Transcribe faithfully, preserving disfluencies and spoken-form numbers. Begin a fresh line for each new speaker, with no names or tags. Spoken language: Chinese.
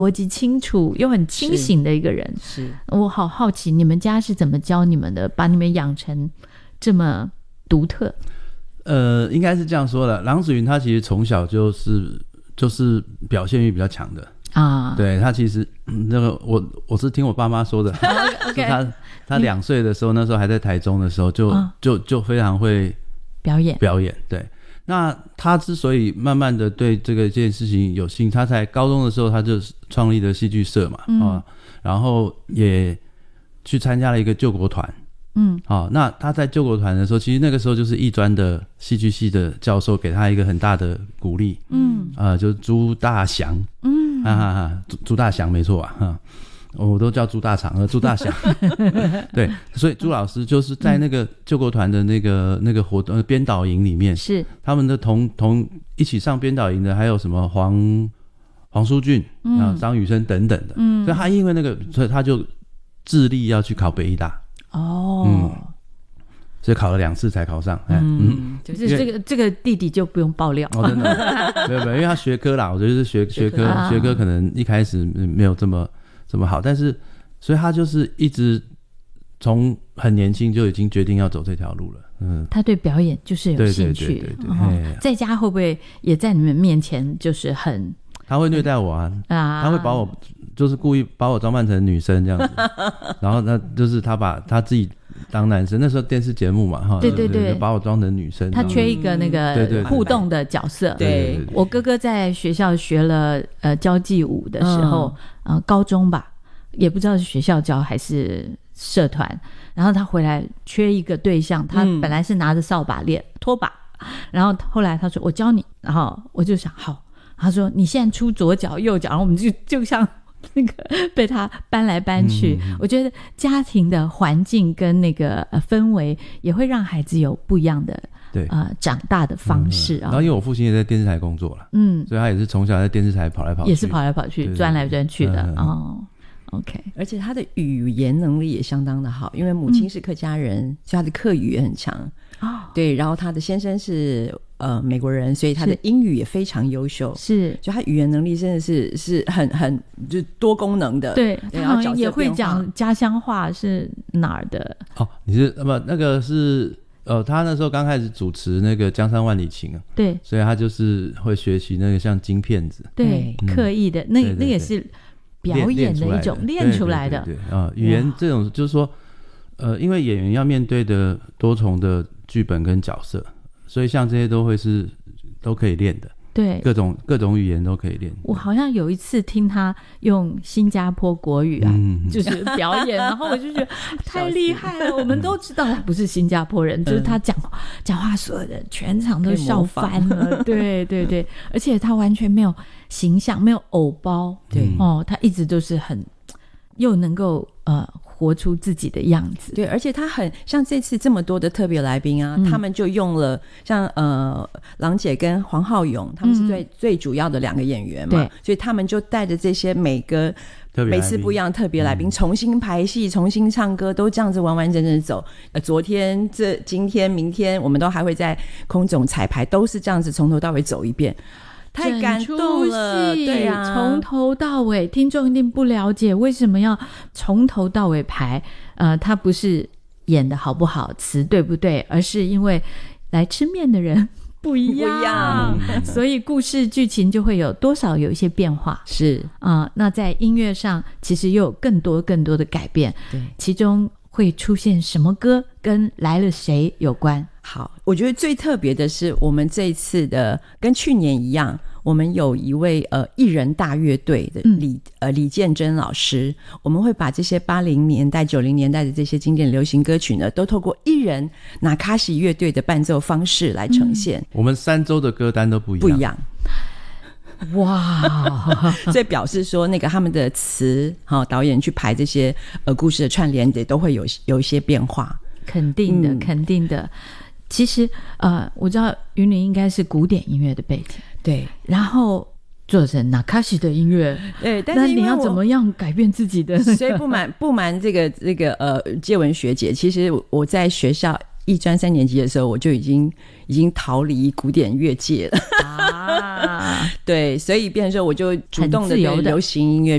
逻辑清楚又很清醒的一个人。
是，是
我好好奇你们家是怎么教你们的，把你们养成这么独特？
呃，应该是这样说的，郎子云他其实从小就是就是表现欲比较强的啊。对，他其实、嗯、那个我我是听我爸妈说的，okay. 他他两岁的时候，那时候还在台中的时候就、啊、就就非常会
表演
表演。对，那他之所以慢慢的对这个这件事情有兴趣，他在高中的时候他就创立了戏剧社嘛、嗯啊、然后也去参加了一个救国团。嗯，好、哦，那他在救国团的时候，其实那个时候就是艺专的戏剧系的教授给他一个很大的鼓励。嗯，呃，就是朱大祥。嗯，哈哈哈，朱朱大祥没错啊，哈，我都叫朱大肠和朱大祥。对，所以朱老师就是在那个救国团的那个、嗯、那个活动编导营里面，是他们的同同一起上编导营的，还有什么黄黄书俊啊、张雨生等等的。嗯，所以他因为那个，所以他就致力要去考北艺大。哦，嗯，所以考了两次才考上。嗯，
嗯就是这个这个弟弟就不用爆料。
哦，真的，没有没有，因为他学科啦，我觉得是学学科学科可能一开始没有这么这么好，但是所以他就是一直从很年轻就已经决定要走这条路了。嗯，
他对表演就是有兴趣。对对对对对、哦、在家会不会也在你们面前就是很？
他会虐待我啊，啊他会把我就是故意把我装扮成女生这样子，然后那就是他把他自己当男生，那时候电视节目嘛，哈，
对对 对, 对，
就把我装成女生，
他缺一个那个互动的角色。
对, 对, 对,
对, 对，我哥哥在学校学了呃交际舞的时候，嗯、呃，高中吧，也不知道是学校教还是社团，然后他回来缺一个对象，他本来是拿着扫把练拖把，然后后来他说我教你，然后我就想好。他说你现在出左脚右脚，然后我们就就像那个被他搬来搬去、嗯、我觉得家庭的环境跟那个、呃、氛围也会让孩子有不一样的对呃长大的方式啊、嗯。
然后因为我父亲也在电视台工作了，嗯，所以他也是从小在电视台跑来跑去，
也是跑来跑去，对对对，钻来钻去的、嗯、哦。OK，
而且他的语言能力也相当的好，因为母亲是客家人、嗯、所以他的客语也很强哦。对，然后他的先生是呃美国人，所以他的英语也非常优秀，是，就他语言能力真的是是很很就多功能的。
对，他好像也会讲家乡话，是哪儿的？
哦，你是那么那个是呃，他那时候刚开始主持那个江山万里情啊，对，所以他就是会学习那个像金片子，
对，嗯、刻意的那对对对那也是。表演的一种练出来的，
对对对对啊，语言这种就是说，呃，因为演员要面对的多重的剧本跟角色，所以像这些都会是都可以练的，对，各种各种语言都可以练。
我好像有一次听他用新加坡国语啊，嗯、就是表演，然后我就觉得太厉害了。我们都知道他不是新加坡人，就是他讲讲话，所有人全场都笑翻了。对对对，而且他完全没有形象，没有偶包，对、嗯、哦，他一直都是很又能够呃活出自己的样子。
对，而且他很像这次这么多的特别来宾啊、嗯、他们就用了像呃郎姐跟黄浩勇，他们是最、嗯、最主要的两个演员嘛，所以他们就带着这些每个每次不一样的特别来宾、嗯、重新排戏，重新唱歌，都这样子完完整整走。呃，昨天这今天明天我们都还会在空总彩排，都是这样子从头到尾走一遍。太感动了，对啊，
从头到尾，听众一定不了解为什么要从头到尾排。呃，他不是演的好不好，词对不对，而是因为来吃面的人不一样，不一样所以故事剧情就会有多少有一些变化。是啊、呃，那在音乐上其实又有更多更多的改变。对，其中会出现什么歌，跟来了谁有关？
好，我觉得最特别的是我们这一次的跟去年一样，我们有一位呃艺人大乐队的李、嗯、呃李建真老师，我们会把这些八零年代九零年代的这些经典流行歌曲呢，都透过艺人那卡西乐队的伴奏方式来呈现、嗯、
我们三周的歌单都不一样
不一样哇所以表示说那个他们的词、哦、导演去排这些呃故事的串联也都会有有一些变化。
肯定的、嗯、肯定的。其实呃，我知道云林应该是古典音乐的背景，对，然后做成那卡西的音乐，对，但是那你要怎么样改变自己的、那個、
所以不瞒不瞒这个这个呃介文学姐，其实我在学校艺专三年级的时候，我就已经已经逃离古典乐界了
啊，
对，所以变成说我就主动的对流行音乐